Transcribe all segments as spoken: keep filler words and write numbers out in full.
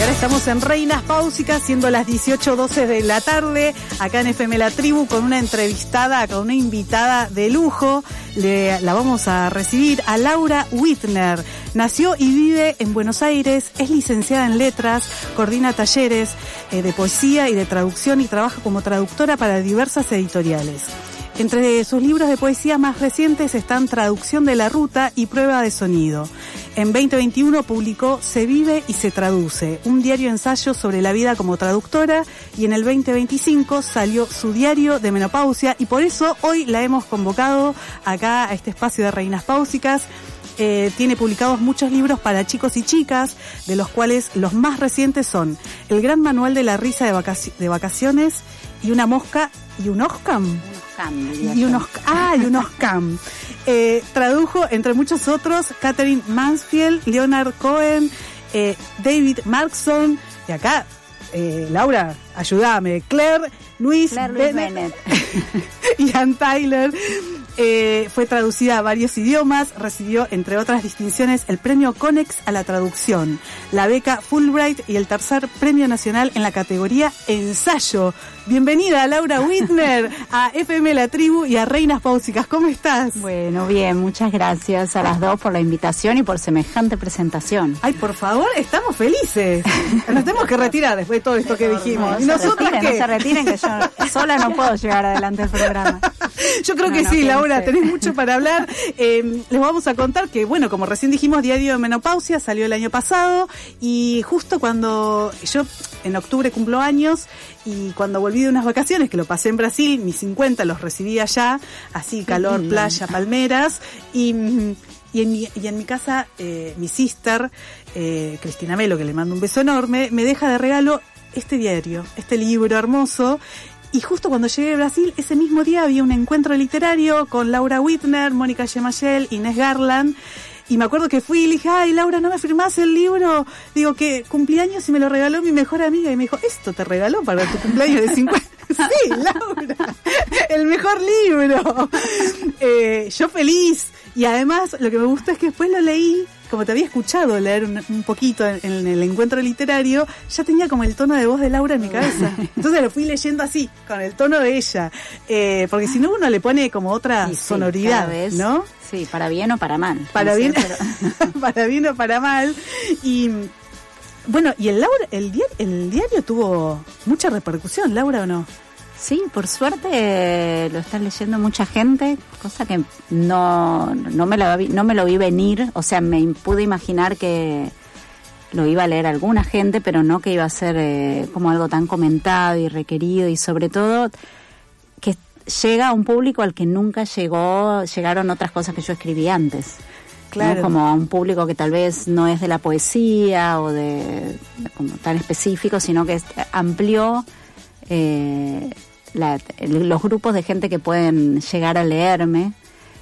Y ahora estamos en Reinas Páusicas, siendo las dieciocho doce de la tarde, acá en F M La Tribu, con una entrevistada, con una invitada de lujo. Le, la vamos a recibir a Laura Whitner. Nació y vive en Buenos Aires, es licenciada en letras, coordina talleres eh, de poesía y de traducción y trabaja como traductora para diversas editoriales. Entre sus libros de poesía más recientes están Traducción de la Ruta y Prueba de Sonido. En veinte veintiuno publicó Se vive y se traduce, un diario ensayo sobre la vida como traductora, y en el veinte veinticinco salió su diario de menopausia, y por eso hoy la hemos convocado acá a este espacio de Reinas Páusicas. Eh, tiene publicados muchos libros para chicos y chicas, de los cuales los más recientes son El Gran Manual de la Risa de, vacac- de Vacaciones y Una Mosca y un Oscam. Y unos, ah, y unos cam. Eh, tradujo, entre muchos otros, Catherine Mansfield, Leonard Cohen, eh, David Markson, y acá, eh, Laura, ayúdame, Claire Louise Claire Bennett, Bennett. y Ann Tyler. Eh, fue traducida a varios idiomas, recibió, entre otras distinciones, el premio Conex a la traducción, la beca Fulbright y el tercer premio nacional en la categoría ensayo. Bienvenida, Laura Whitner, a F M La Tribu y a Reinas Páusicas. ¿Cómo estás? Bueno, bien, muchas gracias a las dos por la invitación y por semejante presentación. Ay, por favor, estamos felices. Nos tenemos que retirar después de todo esto que dijimos. No, ¿Y se nosotras retiren, qué? no se retiren, que yo sola no puedo llevar adelante el programa. Yo creo No, que no, sí, que Laura, no sé. tenés mucho para hablar. Eh, les vamos a contar que, bueno, como recién dijimos, Diario de Menopausia salió el año pasado, y justo cuando yo en octubre cumplo años, y cuando volví de unas vacaciones, que lo pasé en Brasil, mis cincuenta los recibí allá, así calor, playa, palmeras, y... Y en mi, y en mi casa, eh, mi sister, eh, Cristina Melo, que le mando un beso enorme, me deja de regalo este diario, este libro hermoso. Y justo cuando llegué a Brasil, ese mismo día había un encuentro literario con Laura Whitner, Mónica Gemayel, Inés Garland. Y me acuerdo que fui y le dije, ay, Laura, ¿no me firmás el libro? Digo, que cumpleaños y me lo regaló mi mejor amiga. Y me dijo, ¿esto te regaló para tu cumpleaños de cincuenta? Sí, Laura, el mejor libro. Eh, yo feliz. Y además, lo que me gustó es que después lo leí, como te había escuchado leer un, un poquito en, en el encuentro literario, ya tenía como el tono de voz de Laura en mi cabeza. Entonces lo fui leyendo así, con el tono de ella. Eh, porque si no, uno le pone como otra Sí, sí, sonoridad, cada vez, ¿no? Sí, para bien o para mal. Para no bien, sé, pero... para bien o para mal. Y bueno, y el Laura, el diario, el diario tuvo mucha repercusión, Laura, ¿o no? Sí, por suerte eh, lo está leyendo mucha gente, cosa que no no me lo vi, no me lo vi venir, o sea, me pude imaginar que lo iba a leer alguna gente, pero no que iba a ser eh, como algo tan comentado y requerido, y sobre todo que llega a un público al que nunca llegó, llegaron otras cosas que yo escribí antes. Claro. ¿No? Como a un público que tal vez no es de la poesía o de como tan específico, sino que amplió eh, la, los grupos de gente que pueden llegar a leerme.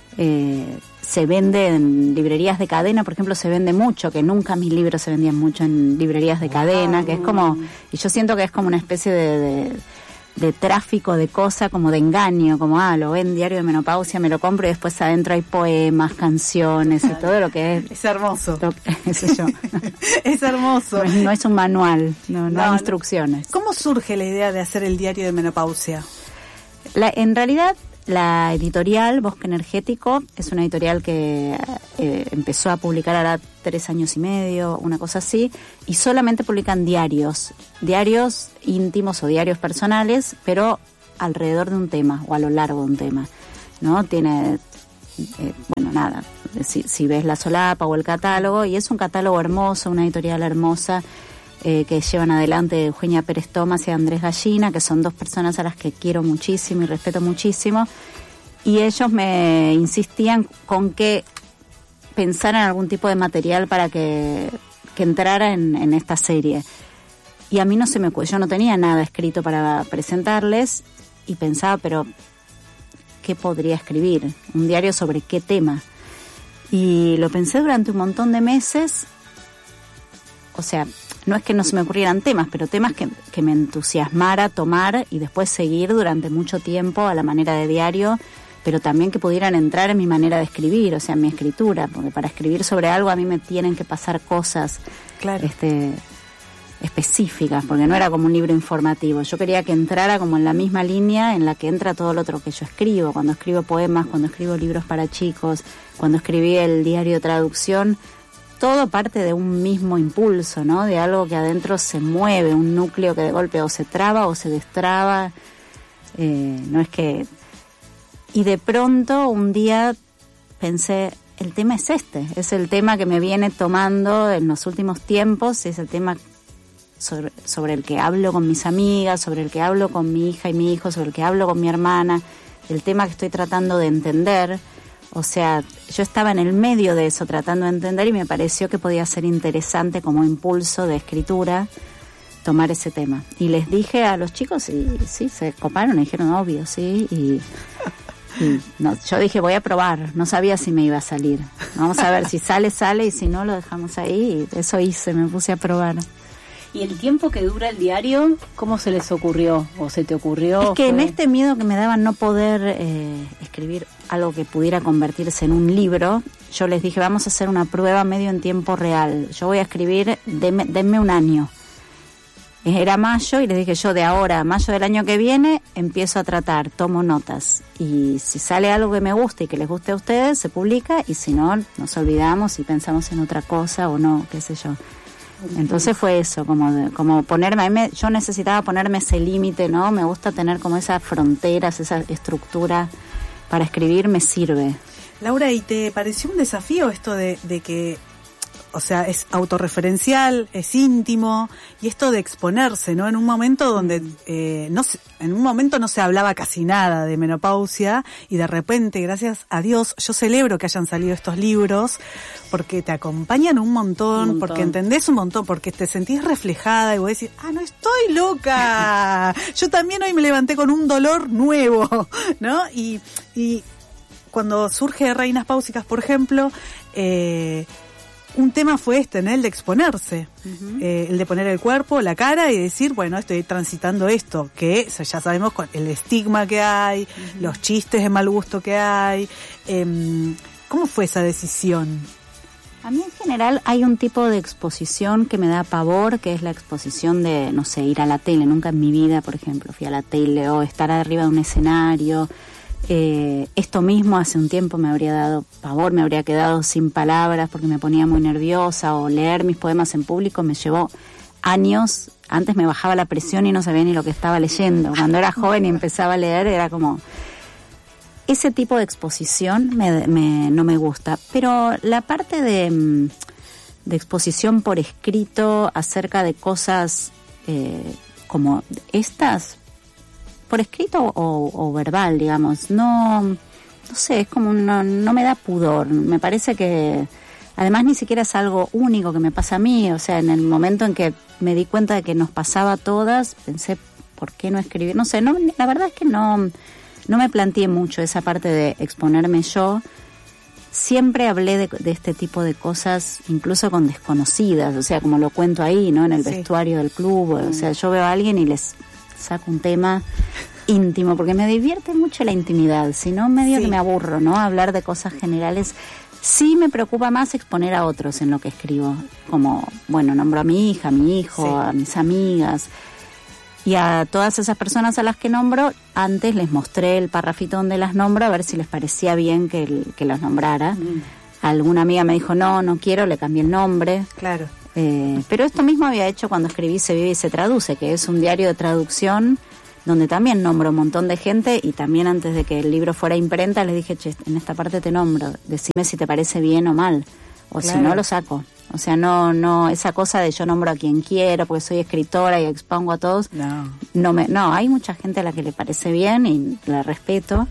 Eh, se vende en librerías de cadena, por ejemplo, se vende mucho, que nunca mis libros se vendían mucho en librerías de cadena, que es como, y yo siento que es como una especie de, de, de tráfico de cosa, como de engaño, como, ah, lo ven Diario de Menopausia, me lo compro y después adentro hay poemas, canciones y todo lo que es. Es hermoso. Lo, qué sé yo. Es hermoso. No es, no es un manual, no, no, No, hay no. instrucciones. ¿Cómo surge la idea de hacer el Diario de Menopausia? La, en realidad, la editorial Bosque Energético es una editorial que eh, empezó a publicar ahora tres años y medio, una cosa así, y solamente publican diarios, diarios íntimos o diarios personales, pero alrededor de un tema o a lo largo de un tema, ¿no? Tiene, eh, bueno, nada, si, si ves la solapa o el catálogo, y es un catálogo hermoso, una editorial hermosa, Eh, que llevan adelante Eugenia Pérez Tomás y Andrés Gallina, que son dos personas a las que quiero muchísimo y respeto muchísimo, y ellos me insistían con que pensaran algún tipo de material para que, que entrara en, en esta serie. Y a mí no se me ocurrió, yo no tenía nada escrito para presentarles, y pensaba, pero ¿qué podría escribir? ¿Un diario sobre qué tema? Y lo pensé durante un montón de meses. O sea, no es que no se me ocurrieran temas, pero temas que, que me entusiasmara tomar y después seguir durante mucho tiempo a la manera de diario, pero también que pudieran entrar en mi manera de escribir, o sea, en mi escritura, porque para escribir sobre algo a mí me tienen que pasar cosas. Claro. Este, específicas, porque no era como un libro informativo. Yo quería que entrara como en la misma línea en la que entra todo lo otro que yo escribo. Cuando escribo poemas, cuando escribo libros para chicos, cuando escribí el diario de traducción, todo parte de un mismo impulso, ¿no? De algo que adentro se mueve, un núcleo que de golpe o se traba o se destraba. Eh, no es que... Y de pronto un día pensé, el tema es este, es el tema que me viene tomando en los últimos tiempos, es el tema sobre, sobre el que hablo con mis amigas, sobre el que hablo con mi hija y mi hijo, sobre el que hablo con mi hermana, el tema que estoy tratando de entender. O sea, yo estaba en el medio de eso tratando de entender y me pareció que podía ser interesante como impulso de escritura tomar ese tema. Y les dije a los chicos y sí, se coparon, me dijeron obvio, sí, y... Y no, yo dije voy a probar, no sabía si me iba a salir, vamos a ver si sale, sale y si no lo dejamos ahí, y eso hice, me puse a probar. ¿Y el tiempo que dura el diario, cómo se les ocurrió o se te ocurrió? Es que fue... en este miedo que me daba no poder eh, escribir algo que pudiera convertirse en un libro, yo les dije vamos a hacer una prueba medio en tiempo real, yo voy a escribir, denme, denme un año. Era mayo y les dije yo de ahora a mayo del año que viene empiezo a tratar, tomo notas y si sale algo que me guste y que les guste a ustedes se publica y si no nos olvidamos y pensamos en otra cosa o no, qué sé yo. Entonces fue eso, como de, como ponerme, me, yo necesitaba ponerme ese límite, ¿no? Me gusta tener como esas fronteras, esa estructura para escribir, me sirve. Laura, ¿y te pareció un desafío esto de, de que o sea, es autorreferencial, es íntimo, y esto de exponerse, ¿no? En un momento donde, eh, no se, en un momento no se hablaba casi nada de menopausia, y de repente, gracias a Dios, yo celebro que hayan salido estos libros, porque te acompañan un montón, un montón. Porque entendés un montón, porque te sentís reflejada, y vos decís, ah, no estoy loca, yo también hoy me levanté con un dolor nuevo, ¿no? Y, y cuando surge Reinas Páusicas, por ejemplo, eh, un tema fue este, ¿no? El de exponerse, uh-huh. eh, el de poner el cuerpo, la cara y decir, bueno, estoy transitando esto, que ya sabemos con el estigma que hay, uh-huh. los chistes de mal gusto que hay. Eh, ¿Cómo fue esa decisión? A mí en general hay un tipo de exposición que me da pavor, que es la exposición de, no sé, ir a la tele. Nunca en mi vida, por ejemplo, fui a la tele o estar arriba de un escenario. Eh, esto mismo hace un tiempo me habría dado pavor, me habría quedado sin palabras porque me ponía muy nerviosa, o leer mis poemas en público me llevó años. Antes me bajaba la presión y no sabía ni lo que estaba leyendo. Cuando era joven y empezaba a leer era como... Ese tipo de exposición me, me, no me gusta, pero la parte de, de exposición por escrito acerca de cosas eh, como estas... por escrito o, o verbal, digamos, no, no sé, es como no, no me da pudor, me parece que además ni siquiera es algo único que me pasa a mí, o sea, en el momento en que me di cuenta de que nos pasaba a todas, pensé, ¿por qué no escribir? No sé, no, la verdad es que no, no me planteé mucho esa parte de exponerme yo, siempre hablé de, de este tipo de cosas, incluso con desconocidas, o sea, como lo cuento ahí, ¿no? En el sí. vestuario del club, o sea, yo veo a alguien y les... saco un tema íntimo, porque me divierte mucho la intimidad, si no medio sí. que me aburro, ¿no? Hablar de cosas generales. Sí me preocupa más exponer a otros en lo que escribo, como, bueno, nombro a mi hija, a mi hijo, sí. a mis amigas, y a todas esas personas a las que nombro, antes les mostré el parrafito donde las nombro, a ver si les parecía bien que, el, que las nombrara. Mm. Alguna amiga me dijo, no, no quiero, le cambié el nombre. Claro. Eh, pero esto mismo había hecho cuando escribí Se vive y se traduce, que es un diario de traducción donde también nombro un montón de gente, y también antes de que el libro fuera a imprenta les dije, che, en esta parte te nombro, decime si te parece bien o mal, o claro. si no lo saco. O sea, no no esa cosa de yo nombro a quien quiero porque soy escritora y expongo a todos. No, no, me, no hay mucha gente a la que le parece bien y la respeto,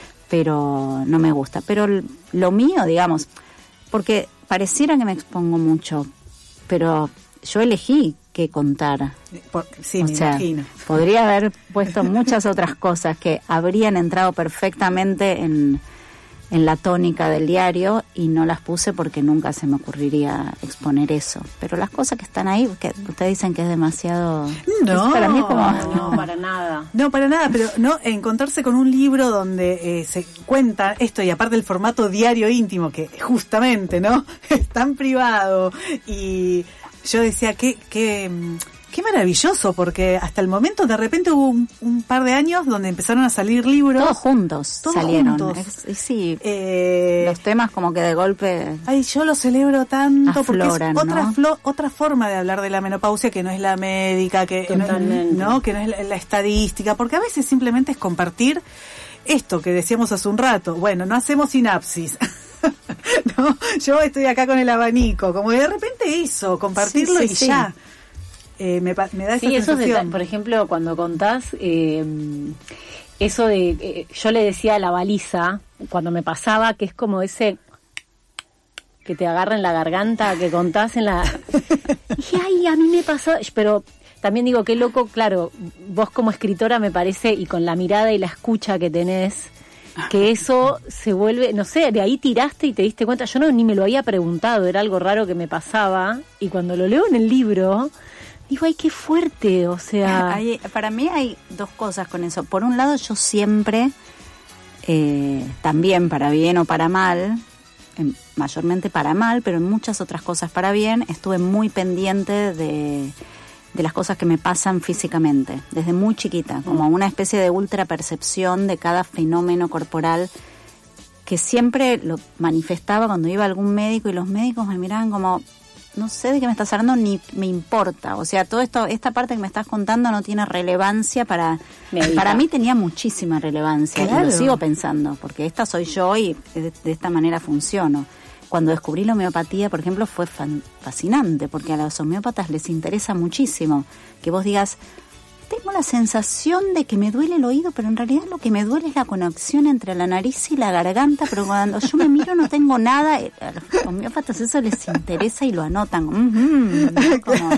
pero no me gusta. Pero lo mío, digamos, porque pareciera que me expongo mucho, pero yo elegí qué contar. Por, sí, o me sea, imagino. Podría haber puesto muchas otras cosas que habrían entrado perfectamente en, en la tónica del diario, y no las puse porque nunca se me ocurriría exponer eso. Pero las cosas que están ahí, que ustedes dicen que es demasiado... No, es para mí como... no, para nada. No, para nada, pero no encontrarse con un libro donde eh, se cuenta esto, y aparte el formato diario íntimo, que justamente, ¿no? Es tan privado, y... Yo decía, qué, qué, qué Qué maravilloso, porque hasta el momento de repente hubo un, un par de años donde empezaron a salir libros. Todos juntos Todos salieron. juntos. Es, sí, eh, los temas como que de golpe... Ay, yo lo celebro tanto afloran, porque es otra, ¿no? flo, otra forma de hablar de la menopausia que no es la médica, que Totalmente. no, que no es la, la estadística, porque a veces simplemente es compartir esto que decíamos hace un rato. Bueno, no hacemos sinapsis. No, yo estoy acá con el abanico, como de repente eso, compartirlo Sí, sí, y sí. ya. Eh, me, me da esa Sí, esos sensación. detalles, por ejemplo, cuando contás eh, eso de, eh, yo le decía a la baliza, cuando me pasaba, que es como ese que te agarra en la garganta, que contás en la... Y ay, a mí me pasó, pero también digo, qué loco, claro, vos como escritora me parece, y con la mirada y la escucha que tenés, que eso se vuelve, no sé, de ahí tiraste y te diste cuenta, yo no ni me lo había preguntado, era algo raro que me pasaba, y cuando lo leo en el libro, digo, ay, qué fuerte, o sea... Hay, para mí hay dos cosas con eso. Por un lado, yo siempre, eh, también para bien o para mal, eh, mayormente para mal, pero en muchas otras cosas para bien, estuve muy pendiente de... de las cosas que me pasan físicamente, desde muy chiquita, como una especie de ultra percepción de cada fenómeno corporal que siempre lo manifestaba cuando iba a algún médico y los médicos me miraban como, no sé de qué me estás hablando ni me importa, o sea, todo esto, esta parte que me estás contando no tiene relevancia para, para mí tenía muchísima relevancia, claro. Y lo sigo pensando, porque esta soy yo y de, de esta manera funciono. Cuando descubrí la homeopatía, por ejemplo, fue fan, fascinante, porque a los homeópatas les interesa muchísimo que vos digas, tengo la sensación de que me duele el oído, pero en realidad lo que me duele es la conexión entre la nariz y la garganta, pero cuando yo me miro no tengo nada. A los homeópatas eso les interesa y lo anotan. Mm-hmm, ¿no? Como...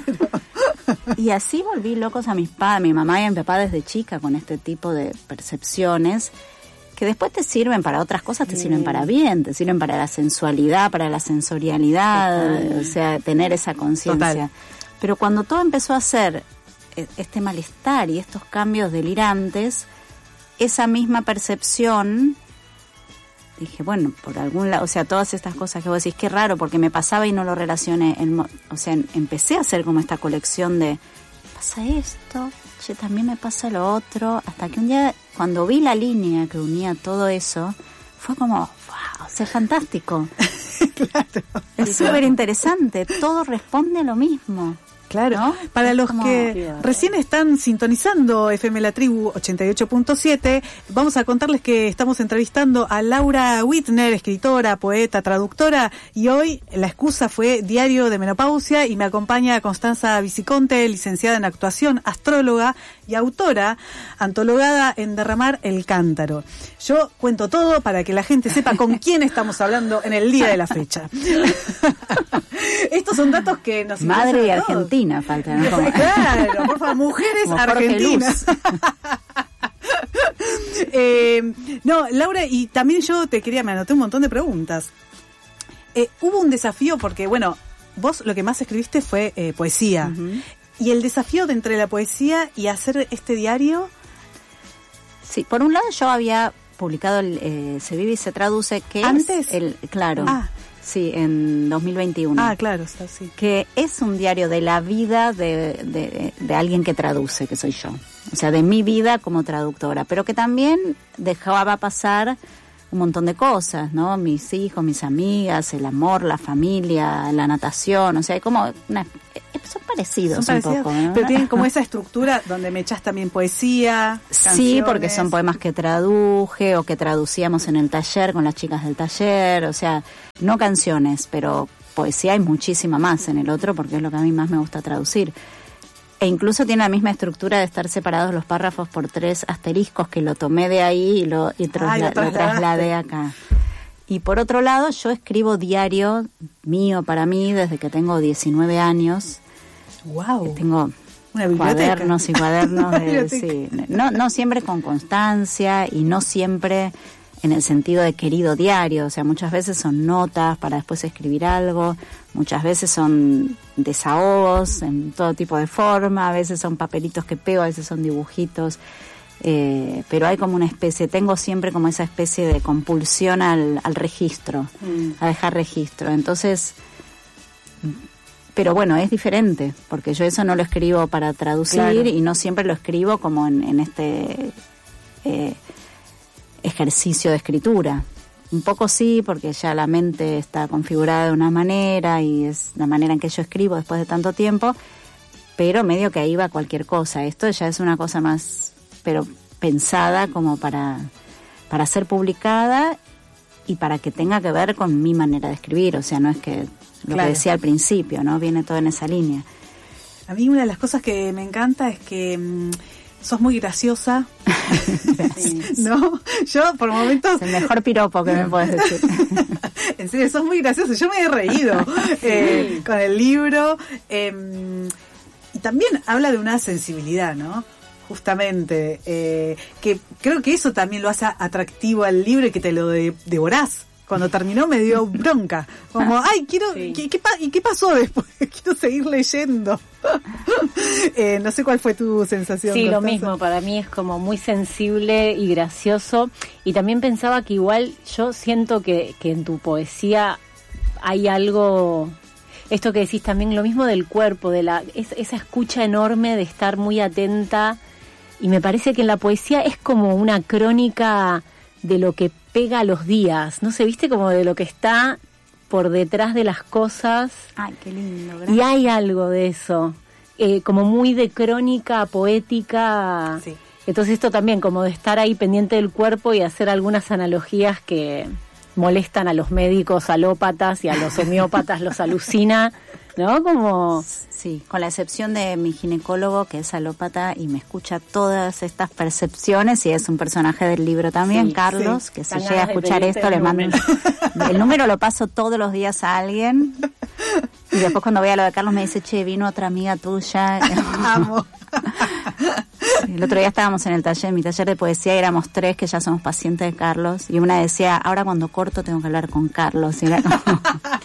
Y así volví locos a mis padres, a mi mamá y a mi papá desde chica con este tipo de percepciones, que después te sirven para otras cosas, te mm. sirven para bien, te sirven para la sensualidad, para la sensorialidad, total. O sea, tener esa conciencia. Pero cuando todo empezó a ser este malestar y estos cambios delirantes, esa misma percepción, dije, bueno, por algún lado, o sea, todas estas cosas que vos decís, qué raro, porque me pasaba y no lo relacioné, el, o sea, empecé a hacer como esta colección de, pasa esto, che, también me pasa lo otro, hasta que un día, cuando vi la línea que unía todo eso, fue como, wow, o sea, fantástico. Claro. Es súper interesante, todo responde a lo mismo. Claro, ¿no? Para es los como... que recién están sintonizando F M La Tribu ochenta y ocho punto siete, vamos a contarles que estamos entrevistando a Laura Whitner, escritora, poeta, traductora, y hoy la excusa fue Diario de Menopausia, y me acompaña Constanza Viciconte, licenciada en actuación, astróloga y autora, antologada en Derramar el Cántaro. Yo cuento todo para que la gente sepa con quién estamos hablando en el día de la fecha. Estos son datos que nos Madre y Argentina falta, ¿no? Como... Claro, por favor, mujeres como argentinas. eh, no, Laura, y también yo te quería, me anoté un montón de preguntas. Eh, hubo un desafío porque, bueno, vos lo que más escribiste fue eh, poesía. Uh-huh. Y el desafío de entre la poesía y hacer este diario. Sí, por un lado yo había publicado el eh, Se vive y se traduce, que ¿Antes? es el, claro. Ah. Sí, en dos mil veintiuno. Ah, claro, sí. Que es un diario de la vida de, de, de alguien que traduce, que soy yo. O sea, de mi vida como traductora, pero que también dejaba pasar un montón de cosas, ¿no? Mis hijos, mis amigas, el amor, la familia, la natación, o sea, hay como una... Son parecidos, son parecidos un poco, ¿no? Pero tienen como esa estructura donde me echás también poesía, canciones. Sí, porque son poemas que traduje o que traducíamos en el taller con las chicas del taller, o sea, no canciones, pero poesía hay muchísima más en el otro porque es lo que a mí más me gusta traducir. E incluso tiene la misma estructura de estar separados los párrafos por tres asteriscos, que lo tomé de ahí y lo, y trasla- Ay, lo, lo trasladé acá. Y por otro lado, yo escribo diario mío para mí desde que tengo diecinueve años. Wow. Tengo una cuadernos y cuadernos de, sí, no, no siempre con constancia y no siempre en el sentido de querido diario, o sea, muchas veces son notas para después escribir algo, muchas veces son desahogos en todo tipo de forma, a veces son papelitos que pego, a veces son dibujitos, eh, pero hay como una especie, tengo siempre como esa especie de compulsión al, al registro, mm. a dejar registro, entonces... Pero bueno, es diferente, porque yo eso no lo escribo para traducir, claro, y no siempre lo escribo como en, en este eh, ejercicio de escritura. Un poco sí, porque ya la mente está configurada de una manera y es la manera en que yo escribo después de tanto tiempo, pero medio que ahí va cualquier cosa. Esto ya es una cosa más, pero pensada como para, para ser publicada y para que tenga que ver con mi manera de escribir, o sea, no es que... Lo claro. que decía al principio, ¿no? Viene todo en esa línea. A mí una de las cosas que me encanta es que mmm, sos muy graciosa. ¿No? Yo, por momentos... Es el mejor piropo que me puedes decir. En serio, sos muy graciosa. Yo me he reído eh, con el libro. Eh, y también habla de una sensibilidad, ¿no? Justamente. Eh, que creo que eso también lo hace atractivo al libro y que te lo de, devorás. Cuando terminó me dio bronca. Como, ay, quiero... Sí. ¿qué, qué, ¿Y qué pasó después? Quiero seguir leyendo. eh, no sé cuál fue tu sensación. Sí, Constanza. Lo mismo. Para mí es como muy sensible y gracioso. Y también pensaba que igual yo siento que, que en tu poesía hay algo... Esto que decís también, lo mismo del cuerpo, de la es, esa escucha enorme de estar muy atenta. Y me parece que en la poesía es como una crónica de lo que pega a los días, no sé, viste, como de lo que está por detrás de las cosas. Ay, qué lindo, ¿verdad? Y hay algo de eso, eh, como muy de crónica poética. Sí. Entonces esto también, como de estar ahí pendiente del cuerpo y hacer algunas analogías que molestan a los médicos alópatas y a los homeópatas los alucina, ¿no? Como... Sí, con la excepción de mi ginecólogo, que es alópata y me escucha todas estas percepciones, y es un personaje del libro también, sí, Carlos, sí. que si llega a escuchar esto, le mando... El número lo paso todos los días a alguien, y después cuando voy a lo de Carlos me dice, che, vino otra amiga tuya. Amo. El otro día estábamos en el taller, en mi taller de poesía, y éramos tres que ya somos pacientes de Carlos, y una decía, ahora cuando corto tengo que hablar con Carlos, y era como...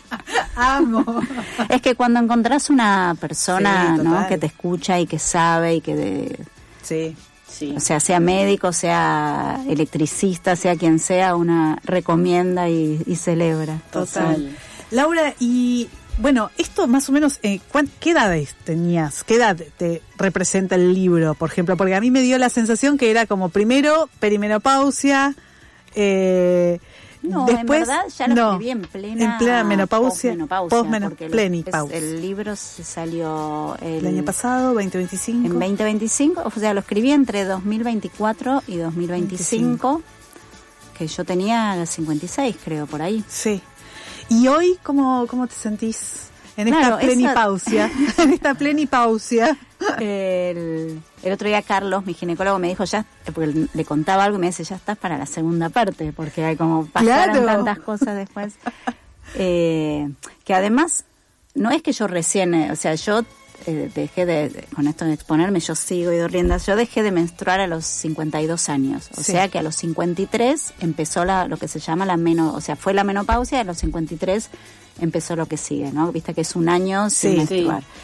Amo. Es que cuando encontrás una persona, sí, ¿no? que te escucha y que sabe y que de, sí, sí. o sea, sea médico, sea electricista, sea quien sea, una recomienda y, y celebra. Total. Sí. Laura, y bueno, esto más o menos, eh, ¿qué edades tenías? ¿Qué edad te representa el libro, por ejemplo? Porque a mí me dio la sensación que era como primero perimenopausia, eh, No, después, en verdad ya lo no, escribí en plena, en plena menopausia, posmenopausia, posmenopausia, plenipausia. El, el libro se salió el, el año pasado, veinte veinticinco. En veinte veinticinco, o sea, lo escribí entre dos mil veinticuatro y dos mil veinticinco, veinticinco. Que yo tenía cincuenta y seis, creo, por ahí. Sí. ¿Y hoy cómo, cómo te sentís en claro, esta plenipausia? Esa... en esta plenipausia. El, el otro día Carlos, mi ginecólogo, me dijo, ya, porque le contaba algo y me dice, ya estás para la segunda parte, porque hay como pasaron claro. tantas cosas después. Eh, que además, no es que yo recién, o sea, yo eh, dejé de, de, con esto de exponerme, yo sigo y doy riendas, yo dejé de menstruar a los cincuenta y dos años, o sí. sea que a los cincuenta y tres empezó la, lo que se llama la meno, o sea, fue la menopausia, y a los cincuenta y tres empezó lo que sigue, ¿no? Viste que es un año sin sí, menstruar. Sí.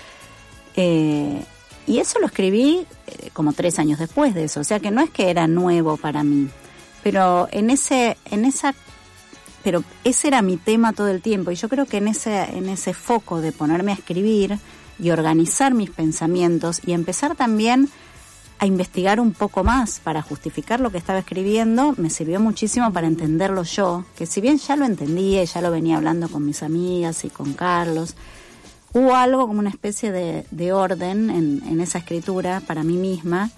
Eh, Y eso lo escribí eh, como tres años después de eso, o sea que no es que era nuevo para mí, pero en ese, en esa, pero ese era mi tema todo el tiempo, y yo creo que en ese, en ese foco de ponerme a escribir y organizar mis pensamientos y empezar también a investigar un poco más para justificar lo que estaba escribiendo, me sirvió muchísimo para entenderlo yo, que si bien ya lo entendía y ya lo venía hablando con mis amigas y con Carlos, hubo algo como una especie de, de orden en, en esa escritura para mí misma,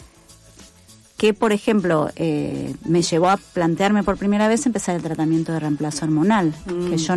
que por ejemplo eh, me llevó a plantearme por primera vez empezar el tratamiento de reemplazo hormonal, mm. que yo